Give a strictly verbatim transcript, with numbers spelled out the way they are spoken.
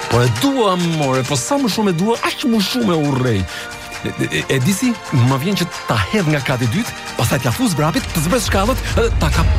Po e dua, more, po sa më shumë e dua, aq më shumë e urrej. E, e, e disi, më vjen që ta hedh nga kati dytë, pastaj t'ja fus vrapit, të zbres shkallët, edhe ta kap